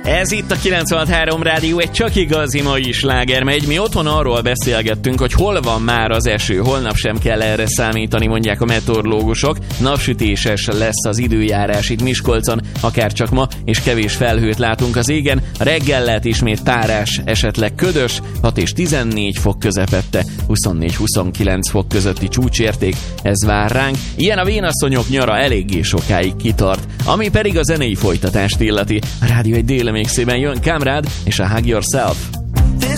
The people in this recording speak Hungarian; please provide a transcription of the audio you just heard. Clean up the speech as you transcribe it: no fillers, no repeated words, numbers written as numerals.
Ez itt a 96.3 Rádió, egy csak igazi mai sláger megy. Mi otthon arról beszélgettünk, hogy hol van már az eső. Holnap sem kell erre számítani, mondják a meteorológusok. Napsütéses lesz az időjárás itt Miskolcon, akár csak ma, és kevés felhőt látunk az égen. Reggel lehet ismét párás, esetleg ködös, 6 és 14 fok közepette, 24-29 fok közötti csúcsérték. Ez vár ránk. Ilyen a vénasszonyok nyara eléggé sokáig kitart. Ami pedig a zenei folytatást illeti. A Rádió egy délemégszében jön Kamrád és a Hug Yourself.